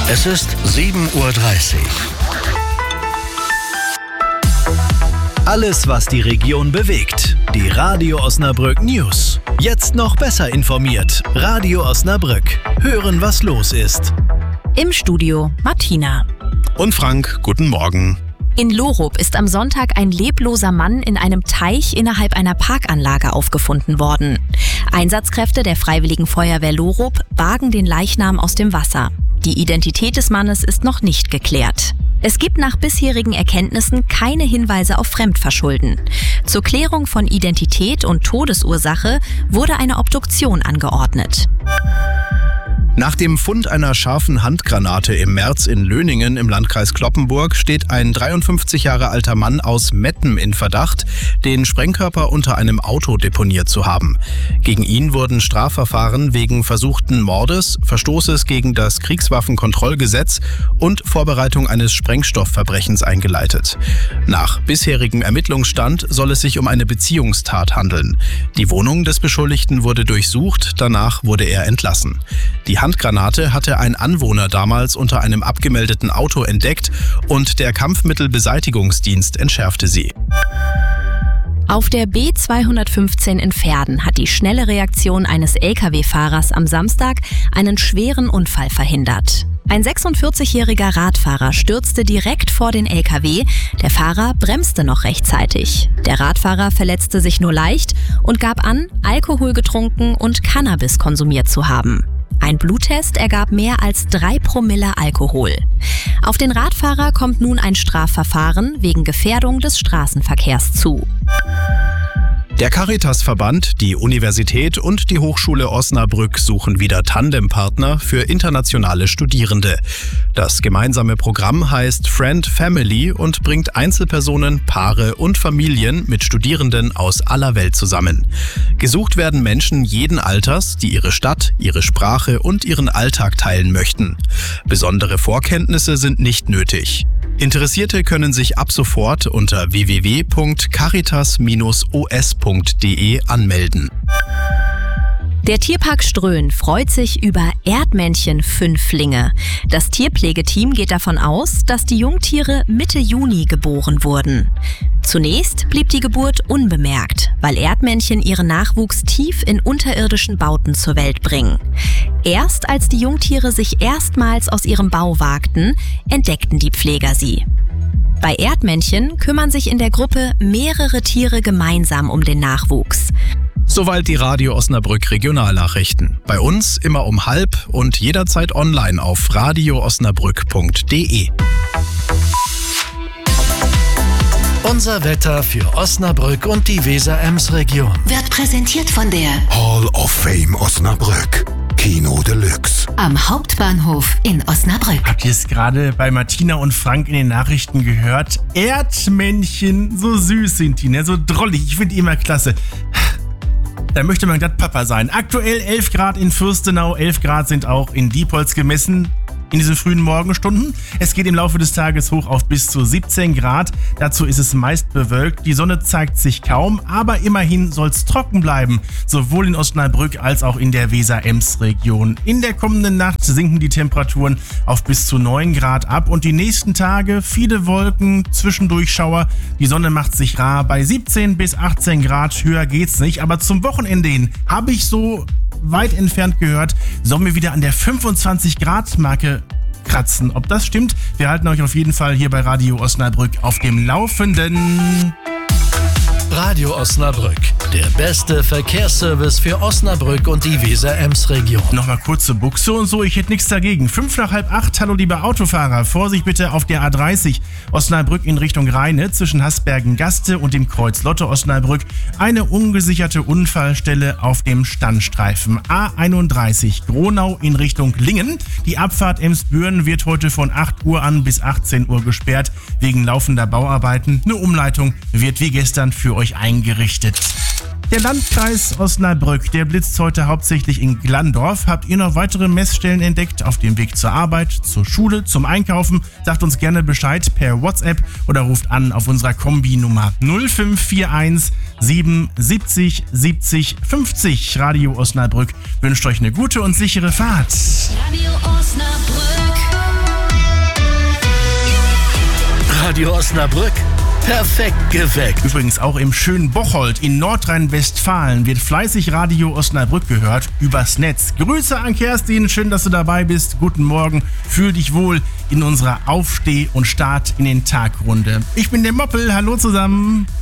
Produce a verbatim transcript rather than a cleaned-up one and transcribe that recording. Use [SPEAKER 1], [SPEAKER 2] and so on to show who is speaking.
[SPEAKER 1] Es ist sieben Uhr dreißig. Alles, was die Region bewegt. Die Radio Osnabrück News. Jetzt noch besser informiert. Radio Osnabrück. Hören, was los ist.
[SPEAKER 2] Im Studio Martina.
[SPEAKER 3] Und Frank, guten Morgen.
[SPEAKER 2] In Lorup ist am Sonntag ein lebloser Mann in einem Teich innerhalb einer Parkanlage aufgefunden worden. Einsatzkräfte der Freiwilligen Feuerwehr Lorup bargen den Leichnam aus dem Wasser. Die Identität des Mannes ist noch nicht geklärt. Es gibt nach bisherigen Erkenntnissen keine Hinweise auf Fremdverschulden. Zur Klärung von Identität und Todesursache wurde eine Obduktion angeordnet.
[SPEAKER 3] Nach dem Fund einer scharfen Handgranate im März in Löningen im Landkreis Cloppenburg steht ein dreiundfünfzig Jahre alter Mann aus Metten in Verdacht, den Sprengkörper unter einem Auto deponiert zu haben. Gegen ihn wurden Strafverfahren wegen versuchten Mordes, Verstoßes gegen das Kriegswaffenkontrollgesetz und Vorbereitung eines Sprengstoffverbrechens eingeleitet. Nach bisherigem Ermittlungsstand soll es sich um eine Beziehungstat handeln. Die Wohnung des Beschuldigten wurde durchsucht, danach wurde er entlassen. Die Handgranate hatte ein Anwohner damals unter einem abgemeldeten Auto entdeckt und der Kampfmittelbeseitigungsdienst entschärfte sie.
[SPEAKER 2] Auf der B zweihundertfünfzehn in Verden hat die schnelle Reaktion eines L K W-Fahrers am Samstag einen schweren Unfall verhindert. Ein sechsundvierzigjähriger Radfahrer stürzte direkt vor den L K W, der Fahrer bremste noch rechtzeitig. Der Radfahrer verletzte sich nur leicht und gab an, Alkohol getrunken und Cannabis konsumiert zu haben. Ein Bluttest ergab mehr als drei Promille Alkohol. Auf den Radfahrer kommt nun ein Strafverfahren wegen Gefährdung des Straßenverkehrs zu.
[SPEAKER 3] Der Caritas-Verband, die Universität und die Hochschule Osnabrück suchen wieder Tandempartner für internationale Studierende. Das gemeinsame Programm heißt Friend Family und bringt Einzelpersonen, Paare und Familien mit Studierenden aus aller Welt zusammen. Gesucht werden Menschen jeden Alters, die ihre Stadt, ihre Sprache und ihren Alltag teilen möchten. Besondere Vorkenntnisse sind nicht nötig. Interessierte können sich ab sofort unter w w w punkt caritas Bindestrich o s punkt d e anmelden.
[SPEAKER 2] Der Tierpark Ströhen freut sich über Erdmännchen-Fünflinge. Das Tierpflegeteam geht davon aus, dass die Jungtiere Mitte Juni geboren wurden. Zunächst blieb die Geburt unbemerkt, weil Erdmännchen ihren Nachwuchs tief in unterirdischen Bauten zur Welt bringen. Erst als die Jungtiere sich erstmals aus ihrem Bau wagten, entdeckten die Pfleger sie. Bei Erdmännchen kümmern sich in der Gruppe mehrere Tiere gemeinsam um den Nachwuchs.
[SPEAKER 3] Soweit die Radio Osnabrück Regionalnachrichten. Bei uns immer um halb und jederzeit online auf radio osnabrück punkt d e.
[SPEAKER 1] Unser Wetter für Osnabrück und die Weser-Ems-Region
[SPEAKER 4] Wird präsentiert von der
[SPEAKER 5] Hall of Fame Osnabrück. Kino Deluxe.
[SPEAKER 4] Am Hauptbahnhof in Osnabrück.
[SPEAKER 6] Habt ihr es gerade bei Martina und Frank in den Nachrichten gehört? Erdmännchen, so süß sind die, ne? So drollig. Ich finde die immer klasse. Da möchte man glatt Papa sein. Aktuell elf Grad in Fürstenau, elf Grad sind auch in Diepholz gemessen in diesen frühen Morgenstunden. Es geht im Laufe des Tages hoch auf bis zu siebzehn Grad. Dazu ist es meist bewölkt. Die Sonne zeigt sich kaum, aber immerhin soll es trocken bleiben. Sowohl in Osnabrück als auch in der Weser-Ems-Region. In der kommenden Nacht sinken die Temperaturen auf bis zu neun Grad ab und die nächsten Tage viele Wolken, zwischendurch Schauer. Die Sonne macht sich rar bei siebzehn bis achtzehn Grad. Höher geht's nicht, aber zum Wochenende hin habe ich so weit entfernt gehört, sollen wir wieder an der fünfundzwanzig Grad Marke kratzen. Ob das stimmt, wir halten euch auf jeden Fall hier bei Radio Osnabrück auf dem Laufenden.
[SPEAKER 1] Radio Osnabrück, der beste Verkehrsservice für Osnabrück und die Weser-Ems-Region.
[SPEAKER 6] Nochmal kurze Buchse und so, ich hätte nichts dagegen. Fünf nach halb acht, hallo liebe Autofahrer, Vorsicht bitte auf der A dreißig Osnabrück in Richtung Rheine zwischen Hasbergen-Gaste und dem Kreuz Lotte Osnabrück. Eine ungesicherte Unfallstelle auf dem Standstreifen. A einunddreißig Gronau in Richtung Lingen. Die Abfahrt Emsbüren wird heute von acht Uhr an bis achtzehn Uhr gesperrt wegen laufender Bauarbeiten. Eine Umleitung wird wie gestern für euch eingerichtet. Der Landkreis Osnabrück, der blitzt heute hauptsächlich in Glandorf. Habt ihr noch weitere Messstellen entdeckt auf dem Weg zur Arbeit, zur Schule, zum Einkaufen? Sagt uns gerne Bescheid per WhatsApp oder ruft an auf unserer Kombi-Nummer null fünf vier eins sieben siebzig siebzig fünfzig. Radio Osnabrück wünscht euch eine gute und sichere Fahrt.
[SPEAKER 4] Radio Osnabrück.
[SPEAKER 1] Radio Osnabrück. Perfekt geweckt.
[SPEAKER 6] Übrigens auch im schönen Bocholt in Nordrhein-Westfalen wird fleißig Radio Osnabrück gehört übers Netz. Grüße an Kerstin, schön, dass du dabei bist. Guten Morgen, fühl dich wohl in unserer Aufsteh- und Start in den Tag-Runde. Ich bin der Moppel, hallo zusammen.